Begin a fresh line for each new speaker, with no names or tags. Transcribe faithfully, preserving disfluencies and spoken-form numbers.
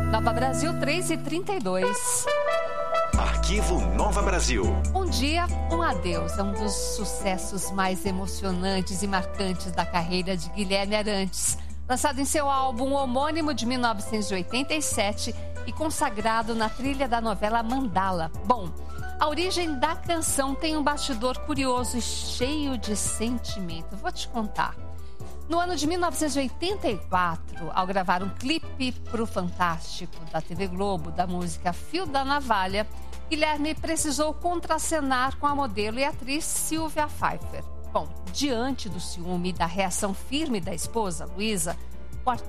Nova Brasil três e trinta e dois.
Arquivo Nova Brasil.
Um dia, um adeus é um dos sucessos mais emocionantes e marcantes da carreira de Guilherme Arantes. Lançado em seu álbum homônimo de mil novecentos e oitenta e sete e consagrado na trilha da novela Mandala. Bom, a origem da canção tem um bastidor curioso e cheio de sentimento. Vou te contar. No ano de mil novecentos e oitenta e quatro, ao gravar um clipe para o Fantástico da T V Globo da música Fio da Navalha, Guilherme precisou contracenar com a modelo e atriz Silvia Pfeiffer. Bom, diante do ciúme e da reação firme da esposa, Luísa, o